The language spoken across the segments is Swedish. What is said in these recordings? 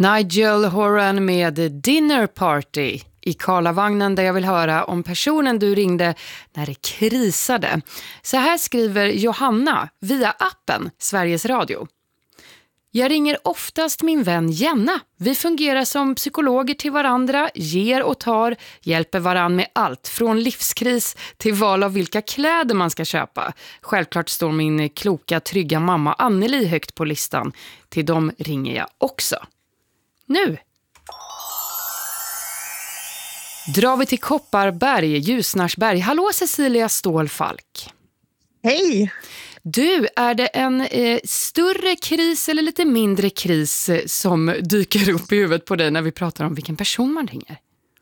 Nigel Horan med Dinner Party i Karlavagnen, där jag vill höra om personen du ringde när det krisade. Så här skriver Johanna via appen Sveriges Radio. Jag ringer oftast min vän Jenna. Vi fungerar som psykologer till varandra, ger och tar, hjälper varann med allt från livskris till val av vilka kläder man ska köpa. Självklart står min kloka, trygga mamma Anneli högt på listan. Till dem ringer jag också. Nu drar vi till Kopparberg, Ljusnarsberg. Hallå Cecilia Stålfalk. Hej! Du, är det en större kris eller lite mindre kris som dyker upp i huvudet på dig när vi pratar om vilken person man ringer?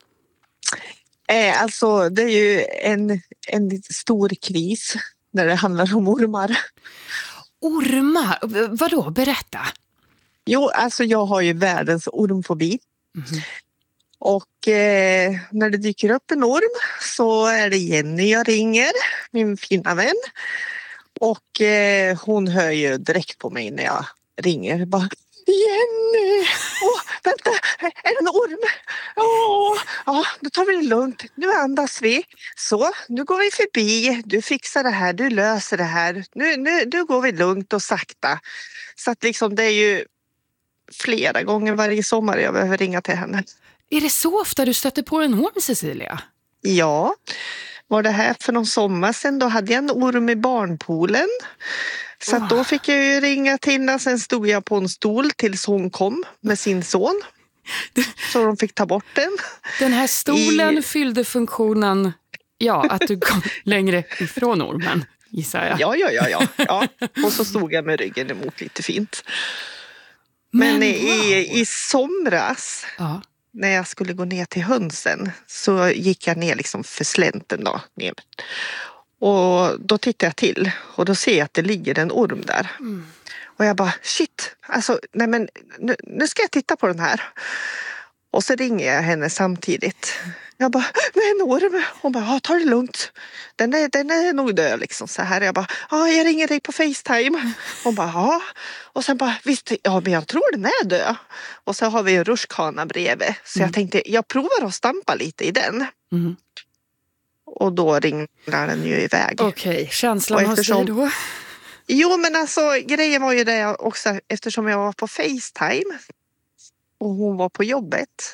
Alltså det är ju en stor kris när det handlar om ormar. Ormar? Vadå? Berätta. Jo, alltså jag har ju världens ormfobi. Mm. Och när det dyker upp en orm så är det Jenny jag ringer, min fina vän. Och hon hör ju direkt på mig när jag ringer. Bara, Jenny! Vänta, är det en orm? Ja, då tar vi det lugnt. Nu andas vi. Så, nu går vi förbi. Du fixar det här, du löser det här. Nu går vi lugnt och sakta. Så att liksom det är ju flera gånger varje sommar jag behöver ringa till henne. Är det så ofta du stöter på en orm, Cecilia? Ja. Var det här för någon sommar sedan, då hade jag en orm i barnpoolen. Så att då fick jag ju ringa till henne. Sen stod jag på en stol tills hon kom med sin son. Så de fick ta bort den. Den här stolen fyllde funktionen, att du kom längre ifrån ormen, gissar jag. Ja. Och så stod jag med ryggen emot lite fint. Men i somras... Ja. När jag skulle gå ner till hönsen så gick jag ner liksom för slänten då. Ner. Och då tittar jag till och då ser jag att det ligger en orm där. Mm. Och jag bara, shit, alltså, nej men nu ska jag titta på den här. Och så ringer jag henne samtidigt. Jag bara, det är en orm. Hon bara, ta det lugnt. Den är nog död liksom så här. Jag bara, jag ringer dig på FaceTime. Hon bara, ja. Och sen bara, visst, men jag tror den är död. Och så har vi en rutschkana bredvid. Så jag tänkte, jag provar att stampa lite i den. Mm. Och då ringlar den ju iväg. Okej, känslan hos dig då? Jo, men alltså grejen var ju det också, eftersom jag var på FaceTime och hon var på jobbet,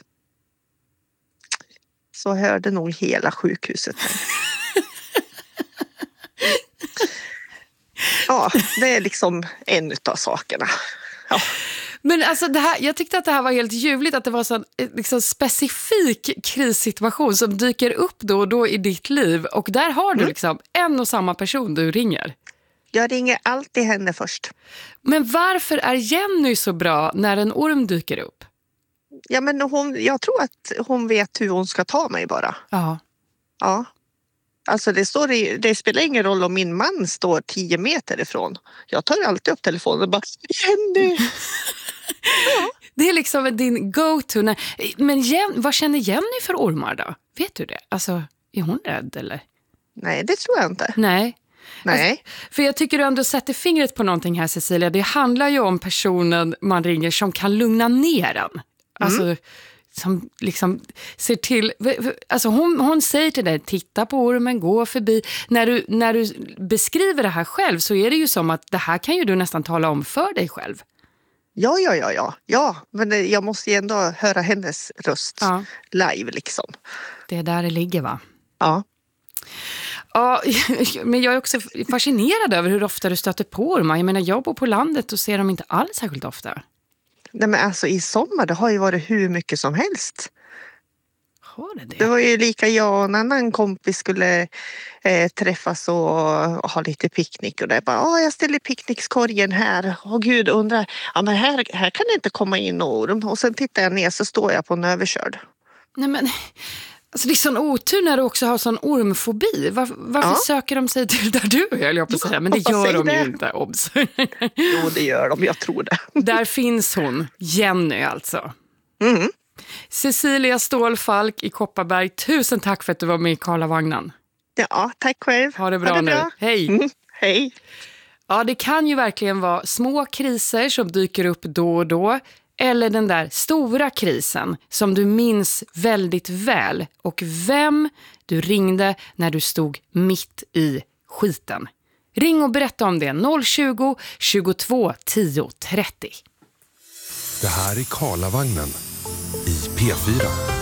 så hörde nog hela sjukhuset. Ja, det är liksom en av sakerna. Ja. Men alltså det här, jag tyckte att det här var helt ljuvligt, att det var en liksom specifik krissituation som dyker upp då och då i ditt liv. Och där har du liksom en och samma person du ringer. Jag ringer alltid henne först. Men varför är Jenny så bra när en orm dyker upp? Ja, men jag tror att hon vet hur hon ska ta mig bara. Ja. Alltså det spelar ingen roll om min man står 10 meter ifrån. Jag tar alltid upp telefonen och bara, Jenny! Ja. Det är liksom din go-to. Men vad känner Jenny för ormar då? Vet du det? Alltså, är hon rädd eller? Nej, det tror jag inte. Nej. Alltså, för jag tycker du ändå sätter fingret på någonting här, Cecilia. Det handlar ju om personen man ringer som kan lugna ner en. Alltså, som liksom ser till... Alltså hon säger till dig, titta på ormen, gå förbi. När du beskriver det här själv så är det ju som att det här kan ju du nästan tala om för dig själv. Ja, men jag måste ju ändå höra hennes röst live liksom. Det är där det ligger, va? Ja. Ja, men jag är också fascinerad över hur ofta du stöter på ormar. Jag menar, jag bor på landet och ser dem inte alls särskilt ofta. Nej, men alltså i sommar det har ju varit hur mycket som helst. Har det? Det var ju lika jag och en annan kompis skulle träffas och ha lite picknick. Och det bara, jag ställer picknickskorgen här. Och gud undrar, men här kan det inte komma in orm. Och sen tittar jag ner så står jag på en överkörd. Nej men... Alltså det är sån otur när du också har sån ormfobi. Varför söker de sig till där du är, jag på att säga. Men det gör de ju inte, obs. Jo, det gör de, jag tror det. Där finns hon, Jenny alltså. Mm. Cecilia Stålfalk i Kopparberg, tusen tack för att du var med i Karlavagnen. Ja, tack själv. Ha det bra nu. Hej. Hej. Ja, det kan ju verkligen vara små kriser som dyker upp då och då. eller den där stora krisen som du minns väldigt väl och vem du ringde när du stod mitt i skiten. Ring och berätta om det 020 22 10 30. Det här är Karlavagnen i P4.